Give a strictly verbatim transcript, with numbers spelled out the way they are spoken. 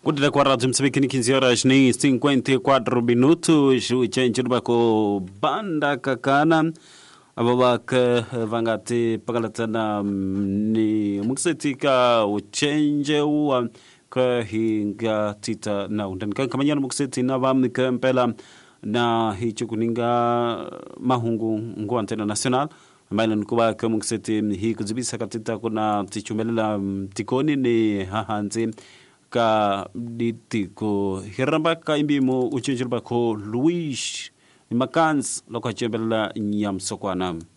Kudida kwa radio msabiki ni quinze horas ni cinquenta e quatro minutos. O change bako banda kakana ababaka vangati pagalatana ni muksetika o change wa kahinga tita na undan kamanyana mukseti na vamni kampela na hicho kuninga mahungu ngwantena national maana nikuba kama mukseti hii kuzibisa katita kuna tichumelela tikoni ni hahanzi ka ditiko hiramba ka imbimo uchinjilba ko Luis Makans loka chembela nyam sokwana.